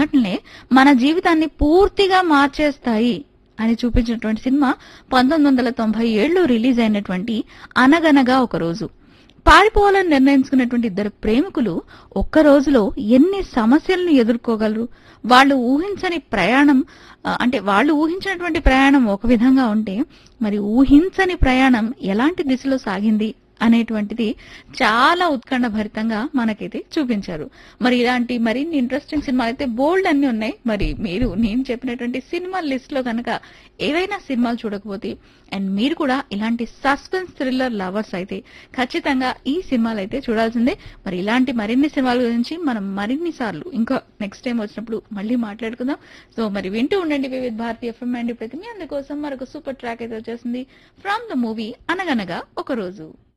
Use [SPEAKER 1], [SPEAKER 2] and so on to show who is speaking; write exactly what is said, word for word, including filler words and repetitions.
[SPEAKER 1] సంఘటనలే మన జీవితాన్ని పూర్తిగా మార్చేస్తాయి అని చూపించినటువంటి సినిమా పంతొమ్మిది వందల తొంభై ఏడులో రిలీజ్ అయినటువంటి అనగనగా ఒక రోజు. పారిపోవాలని నిర్ణయించుకున్నటువంటి ఇద్దరు ప్రేమికులు ఒక్క రోజులో ఎన్ని సమస్యలను ఎదుర్కోగలరు? వాళ్ళు ఊహించని ప్రయాణం ఆ, అంటే వాళ్ళు ఊహించినటువంటి ప్రయాణం ఒక విధంగా ఉంటే మరి ఊహించని ప్రయాణం ఎలాంటి దిశలో సాగింది అనేటువంటిది చాలా ఉత్కంఠ భరితంగా మనకైతే చూపించారు. మరి ఇలాంటి మరిన్ని ఇంట్రెస్టింగ్ సినిమాలు అయితే బోల్డ్ అన్ని ఉన్నాయి. మరి మీరు నేను చెప్పినటువంటి సినిమా లిస్ట్ లో కనుక ఏవైనా సినిమాలు చూడకపోతే అండ్ మీరు కూడా ఇలాంటి సస్పెన్స్ థ్రిల్లర్ లవర్స్ అయితే ఖచ్చితంగా ఈ సినిమాలు అయితే చూడాల్సిందే. మరి ఇలాంటి మరిన్ని సినిమాల గురించి మనం మరిన్ని సార్లు ఇంకా నెక్స్ట్ టైం వచ్చినప్పుడు మళ్ళీ మాట్లాడుకుందాం. సో మరి వింటూ ఉండండి వివిధ భారతీయ ఎఫ్ఎం అండి ప్రతి మీ అందుకోసం మరొక సూపర్ ట్రాక్ అయితే వచ్చేసింది ఫ్రమ్ ద మూవీ అనగనగా ఒక రోజు.